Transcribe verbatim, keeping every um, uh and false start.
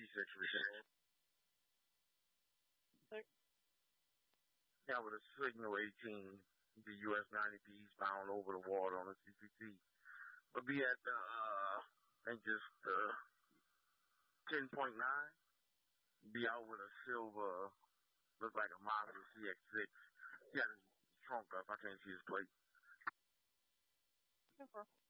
six percent. Yeah, with a signal eighteen, the U S ninety B bound over the water on the C P T. We'll be at the, uh, I think just, uh, ten point nine. Be out with a silver, look like a Mazda C X six. He got his trunk up. I can't see his plate. Okay.